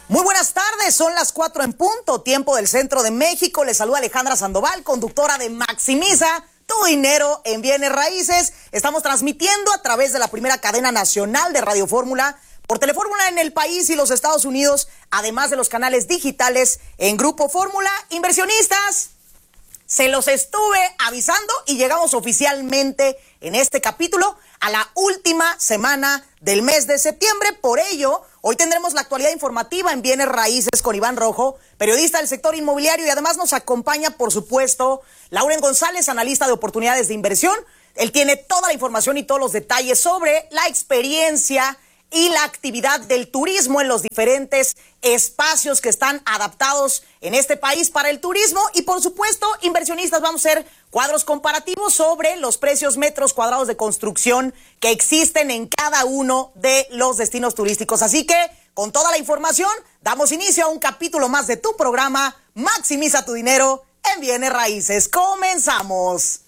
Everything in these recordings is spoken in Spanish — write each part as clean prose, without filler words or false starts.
Muy buenas tardes, son las 4 en punto, tiempo del centro de México. Les saluda Alejandra Sandoval, conductora de Maximiza tu dinero en bienes raíces. Estamos transmitiendo a través de la primera cadena nacional de Radio Fórmula, por Telefórmula en el país y los Estados Unidos, además de los canales digitales en Grupo Fórmula. Inversionistas, se los estuve avisando y llegamos oficialmente en este capítulo a la última semana del mes de septiembre. Por ello, hoy tendremos la actualidad informativa en bienes raíces con Iván Rojo, periodista del sector inmobiliario, y además nos acompaña, por supuesto, Lauren González, analista de oportunidades de inversión. Él tiene toda la información y todos los detalles sobre la experiencia y la actividad del turismo en los diferentes espacios que están adaptados en este país para el turismo. Y por supuesto, inversionistas, vamos a hacer cuadros comparativos sobre los precios metros cuadrados de construcción que existen en cada uno de los destinos turísticos. Así que, con toda la información, damos inicio a un capítulo más de tu programa Maximiza tu dinero en bienes raíces. ¡Comenzamos!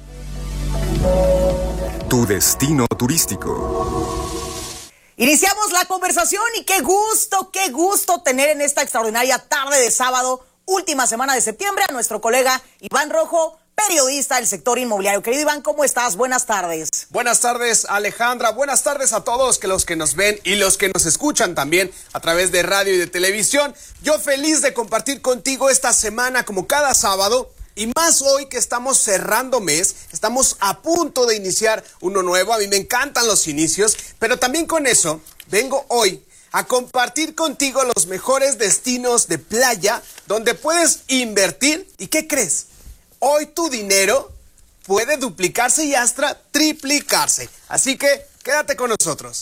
Tu destino turístico. Iniciamos la conversación y qué gusto tener en esta extraordinaria tarde de sábado, última semana de septiembre, a nuestro colega Iván Rojo, periodista del sector inmobiliario. Querido Iván, ¿cómo estás? Buenas tardes. Buenas tardes, Alejandra. Buenas tardes a todos los que nos ven y los que nos escuchan también a través de radio y de televisión. Yo feliz de compartir contigo esta semana como cada sábado. Y más hoy que estamos cerrando mes, estamos a punto de iniciar uno nuevo. A mí me encantan los inicios, pero también con eso vengo hoy a compartir contigo los mejores destinos de playa donde puedes invertir. ¿Y qué crees? Hoy tu dinero puede duplicarse y hasta triplicarse. Así que quédate con nosotros.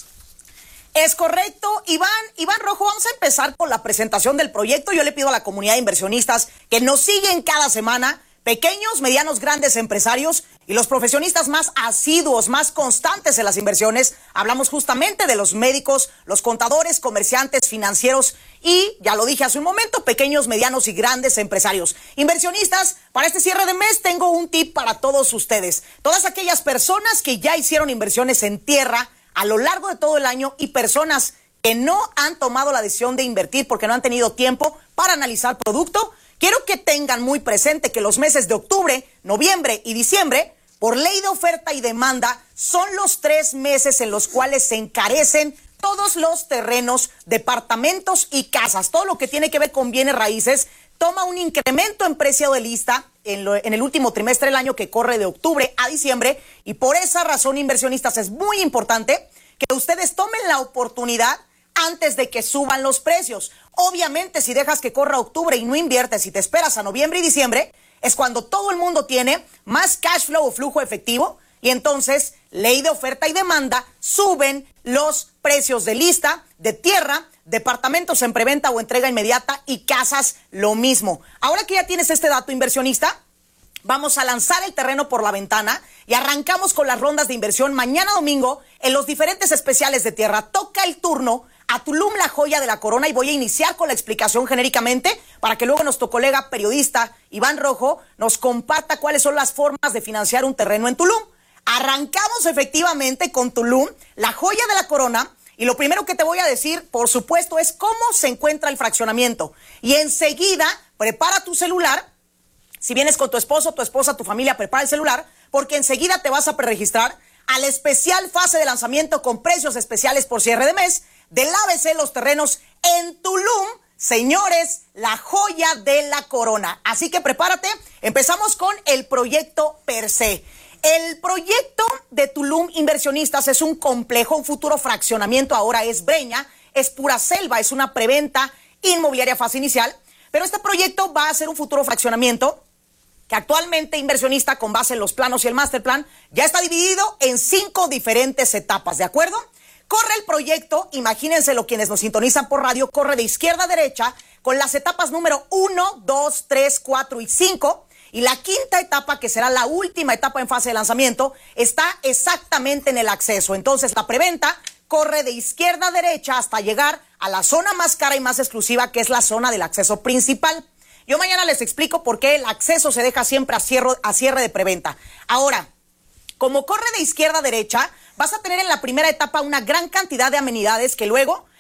Es correcto, Iván Rojo, vamos a empezar con la presentación del proyecto. Yo le pido a la comunidad de inversionistas que nos siguen cada semana, pequeños, medianos, grandes empresarios y los profesionistas más asiduos, más constantes en las inversiones. Hablamos justamente de los médicos, los contadores, comerciantes, financieros y, ya lo dije hace un momento, pequeños, medianos y grandes empresarios. Inversionistas, para este cierre de mes tengo un tip para todos ustedes. Todas aquellas personas que ya hicieron inversiones en tierra a lo largo de todo el año y personas que no han tomado la decisión de invertir porque no han tenido tiempo para analizar producto, quiero que tengan muy presente que los meses de octubre, noviembre y diciembre, por ley de oferta y demanda, son los 3 meses en los cuales se encarecen todos los terrenos, departamentos y casas. Todo lo que tiene que ver con bienes raíces toma un incremento en precio de lista en el último trimestre del año que corre de octubre a diciembre, y por esa razón, inversionistas, es muy importante que ustedes tomen la oportunidad antes de que suban los precios. Obviamente, si dejas que corra octubre y no inviertes y te esperas a noviembre y diciembre, es cuando todo el mundo tiene más cash flow o flujo efectivo, y entonces, ley de oferta y demanda, suben los precios de lista, de tierra, departamentos en preventa o entrega inmediata y casas lo mismo. Ahora que ya tienes este dato, inversionista, vamos a lanzar el terreno por la ventana y arrancamos con las rondas de inversión mañana domingo en los diferentes especiales de tierra. Toca el turno a Tulum, la joya de la corona, y voy a iniciar con la explicación genéricamente para que luego nuestro colega periodista Iván Rojo nos comparta cuáles son las formas de financiar un terreno en Tulum. Arrancamos efectivamente con Tulum, la joya de la corona, y lo primero que te voy a decir, por supuesto, es cómo se encuentra el fraccionamiento. Y enseguida, prepara tu celular. Si vienes con tu esposo, tu esposa, tu familia, prepara el celular, porque enseguida te vas a preregistrar a la especial fase de lanzamiento con precios especiales por cierre de mes del ABC Los Terrenos en Tulum. Señores, la joya de la corona. Así que prepárate. Empezamos con el proyecto per se. El proyecto de Tulum, inversionistas, es un complejo, un futuro fraccionamiento. Ahora es breña, es pura selva, es una preventa inmobiliaria fase inicial. Pero este proyecto va a ser un futuro fraccionamiento que actualmente, inversionista, con base en los planos y el master plan, ya está dividido en 5 diferentes etapas, ¿de acuerdo? Corre el proyecto, imagínenselo quienes nos sintonizan por radio, corre de izquierda a derecha con las etapas número 1, 2, 3, 4 y 5. Y la quinta etapa, que será la última etapa en fase de lanzamiento, está exactamente en el acceso. Entonces, la preventa corre de izquierda a derecha hasta llegar a la zona más cara y más exclusiva, que es la zona del acceso principal. Yo mañana les explico por qué el acceso se deja siempre a cierre de preventa. Ahora, como corre de izquierda a derecha, vas a tener en la primera etapa una gran cantidad de amenidades que luego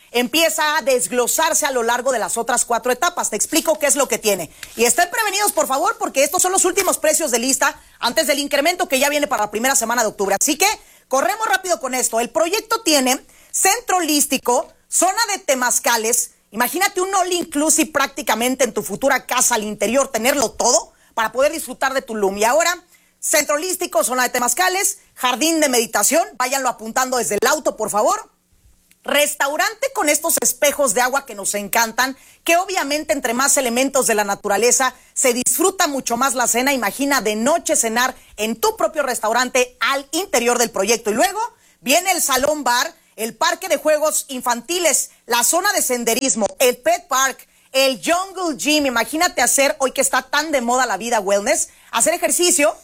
empieza a desglosarse a lo largo de las otras 4 etapas. Te explico qué es lo que tiene. Y estén prevenidos, por favor, porque estos son los últimos precios de lista antes del incremento que ya viene para la primera semana de octubre. Así que corremos rápido con esto. El proyecto tiene centro holístico, zona de temazcales. Imagínate un all inclusive prácticamente en tu futura casa al interior, tenerlo todo para poder disfrutar de Tulum. Y ahora, centro holístico, zona de temazcales, jardín de meditación, váyanlo apuntando desde el auto, por favor. Restaurante con estos espejos de agua que nos encantan, que obviamente entre más elementos de la naturaleza se disfruta mucho más la cena. Imagina de noche cenar en tu propio restaurante al interior del proyecto. Y luego viene el salón bar, el parque de juegos infantiles, la zona de senderismo, el pet park, el jungle gym. Imagínate hacer, hoy que está tan de moda la vida wellness, hacer ejercicio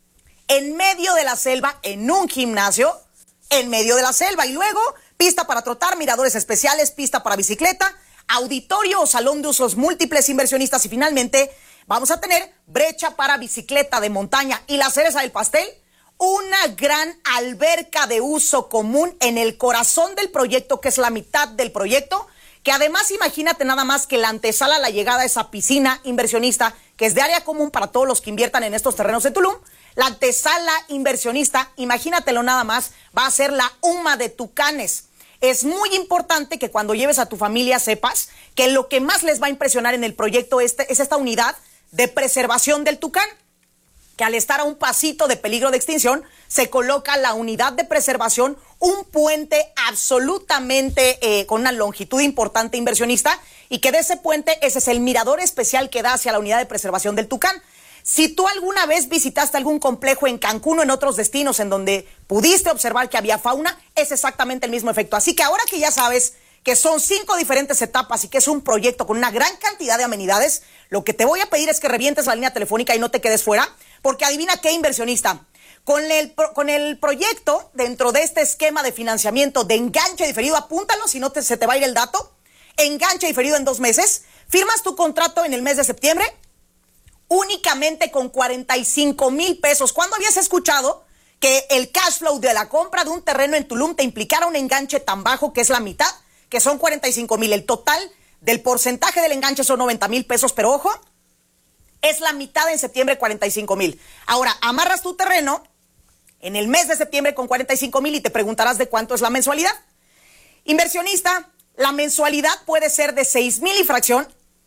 en medio de la selva, en un gimnasio, en medio de la selva. Y luego pista para trotar, miradores especiales, pista para bicicleta, auditorio o salón de usos múltiples, inversionistas. Y finalmente vamos a tener brecha para bicicleta de montaña. Y la cereza del pastel, una gran alberca de uso común en el corazón del proyecto, que es la mitad del proyecto, que además imagínate nada más que la antesala a la llegada a esa piscina inversionista, que es de área común para todos los que inviertan en estos terrenos de Tulum. La antesala inversionista, imagínatelo nada más, va a ser la UMA de tucanes. Es muy importante que cuando lleves a tu familia sepas que lo que más les va a impresionar en el proyecto es esta unidad de preservación del tucán, que al estar a un pasito de peligro de extinción, se coloca la unidad de preservación, un puente absolutamente con una longitud importante inversionista, y que de ese puente, ese es el mirador especial que da hacia la unidad de preservación del tucán. Si tú alguna vez visitaste algún complejo en Cancún o en otros destinos en donde pudiste observar que había fauna, es exactamente el mismo efecto. Así que ahora que ya sabes que son 5 diferentes etapas y que es un proyecto con una gran cantidad de amenidades, lo que te voy a pedir es que revientes la línea telefónica y no te quedes fuera, porque adivina qué, inversionista. Con el proyecto, dentro de este esquema de financiamiento de enganche diferido, apúntalo si no se te va a ir el dato, enganche diferido en 2 meses, firmas tu contrato en el mes de septiembre, únicamente con 45,000 pesos. ¿Cuándo habías escuchado que el cash flow de la compra de un terreno en Tulum te implicara un enganche tan bajo, que es la mitad, que son 45,000? El total del porcentaje del enganche son 90,000 pesos, pero ojo, es la mitad en septiembre, 45,000. Ahora, amarras tu terreno en el mes de septiembre con 45,000 y te preguntarás de cuánto es la mensualidad. Inversionista, la mensualidad puede ser de 6,000 y fracción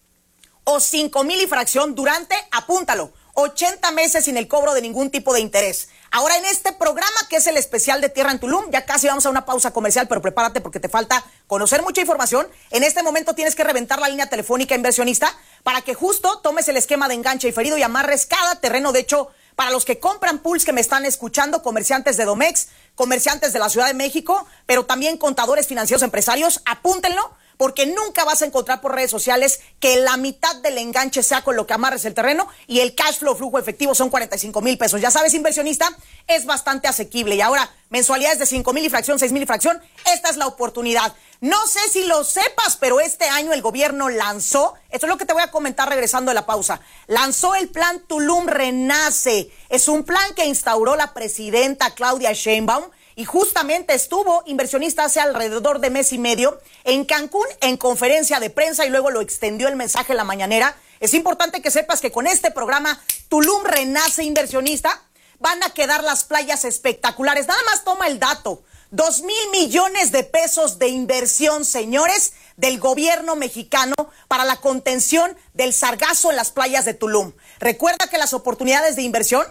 o 5,000 y fracción durante, apúntalo, 80 meses sin el cobro de ningún tipo de interés. Ahora, en este programa, que es el especial de Tierra en Tulum, ya casi vamos a una pausa comercial, pero prepárate porque te falta conocer mucha información. En este momento tienes que reventar la línea telefónica, inversionista, para que justo tomes el esquema de enganche diferido y amarres cada terreno. De hecho, para los que compran pools que me están escuchando, comerciantes de Domex, comerciantes de la Ciudad de México, pero también contadores financieros, empresarios, apúntenlo, porque nunca vas a encontrar por redes sociales que la mitad del enganche sea con lo que amarres el terreno y el cash flow, flujo efectivo, son 45,000 pesos. Ya sabes, inversionista, es bastante asequible. Y ahora, mensualidades de 5,000 y fracción, 6,000 y fracción, esta es la oportunidad. No sé si lo sepas, pero este año el gobierno lanzó, esto es lo que te voy a comentar regresando de la pausa, lanzó el plan Tulum Renace. Es un plan que instauró la presidenta Claudia Sheinbaum, y justamente estuvo, inversionista, hace alrededor de mes y medio en Cancún en conferencia de prensa, y luego lo extendió el mensaje en la mañanera. Es importante que sepas que con este programa Tulum Renace, inversionista, van a quedar las playas espectaculares. Nada más toma el dato: 2,000 millones de pesos de inversión, señores, del gobierno mexicano para la contención del sargazo en las playas de Tulum. Recuerda que las oportunidades de inversión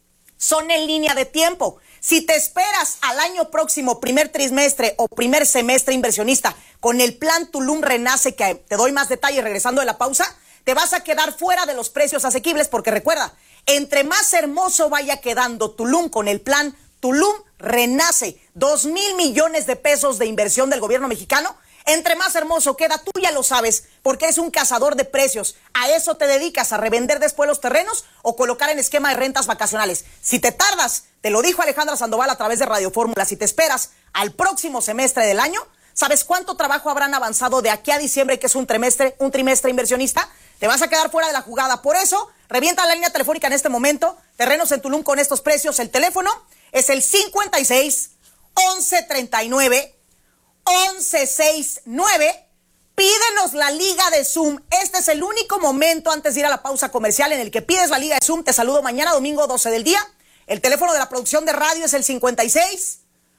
son en línea de tiempo. Si te esperas al año próximo, primer trimestre o primer semestre, inversionista, con el plan Tulum Renace, que te doy más detalles regresando de la pausa, te vas a quedar fuera de los precios asequibles, porque recuerda, entre más hermoso vaya quedando Tulum con el plan Tulum Renace, 2,000 millones de pesos de inversión del gobierno mexicano, entre más hermoso queda, tú ya lo sabes, porque eres un cazador de precios. A eso te dedicas, a revender después los terrenos o colocar en esquema de rentas vacacionales. Si te tardas, te lo dijo Alejandra Sandoval a través de Radio Fórmula, si te esperas al próximo semestre del año, ¿sabes cuánto trabajo habrán avanzado de aquí a diciembre, que es un trimestre inversionista? Te vas a quedar fuera de la jugada. Por eso, revienta la línea telefónica en este momento. Terrenos en Tulum con estos precios. El teléfono es el 56 11 39 1169. Pídenos la liga de Zoom. Este es el único momento antes de ir a la pausa comercial en el que pides la liga de Zoom. Te saludo mañana, domingo 12 del día. El teléfono de la producción de radio es el 56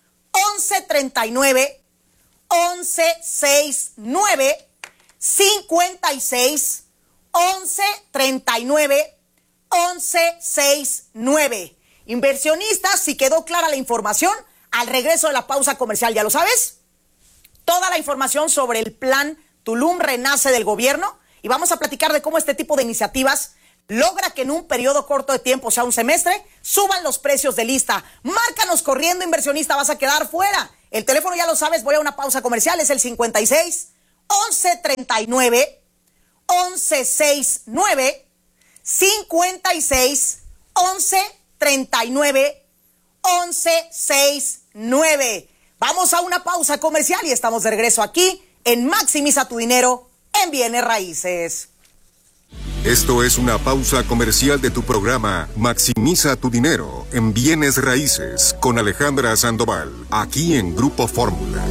1139 1169 56 1139 1169. Inversionistas, si quedó clara la información, al regreso de la pausa comercial, ¿ya lo sabes? Toda la información sobre el plan Tulum Renace del gobierno, y vamos a platicar de cómo este tipo de iniciativas logra que en un periodo corto de tiempo, o sea, un semestre, suban los precios de lista. Márcanos corriendo, inversionista, vas a quedar fuera. El teléfono ya lo sabes, voy a una pausa comercial, es el 56 1139 1169 56 1139 1169. Vamos a una pausa comercial y estamos de regreso aquí en Maximiza tu Dinero en Bienes Raíces. Esto es una pausa comercial de tu programa Maximiza tu Dinero en Bienes Raíces con Alejandra Sandoval, aquí en Grupo Fórmula.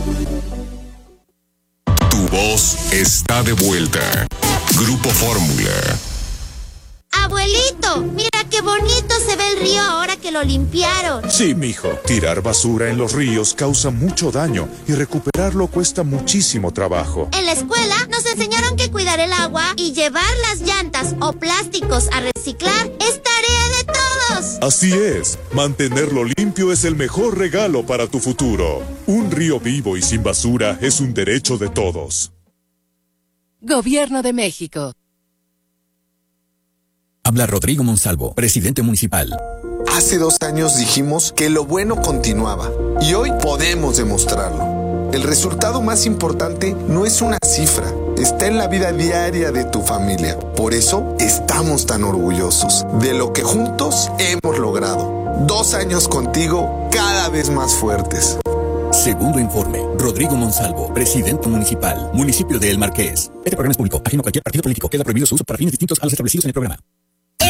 Tu voz está de vuelta. Grupo Fórmula. Abuelito, mira qué bonito se ve el río ahora que lo limpiaron. Sí, mijo. Tirar basura en los ríos causa mucho daño y recuperarlo cuesta muchísimo trabajo. En la escuela nos enseñaron que cuidar el agua y llevar las llantas o plásticos a reciclar es tarea de todos. Así es. Mantenerlo limpio es el mejor regalo para tu futuro. Un río vivo y sin basura es un derecho de todos. Gobierno de México. Habla Rodrigo Monsalvo, presidente municipal. Hace 2 años dijimos que lo bueno continuaba y hoy podemos demostrarlo. El resultado más importante no es una cifra, está en la vida diaria de tu familia. Por eso estamos tan orgullosos de lo que juntos hemos logrado. 2 años contigo, cada vez más fuertes. Segundo informe, Rodrigo Monsalvo, presidente municipal, municipio de El Marqués. Este programa es público, ajeno a cualquier partido político. Queda prohibido su uso para fines distintos a los establecidos en el programa.